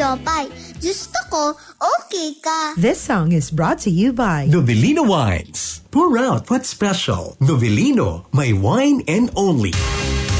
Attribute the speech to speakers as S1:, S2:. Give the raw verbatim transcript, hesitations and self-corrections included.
S1: Jopay. Gusto ko, okay ka.
S2: This song is brought to you by
S3: Novelino Wines. Pour out what's special. Novelino, my wine and only.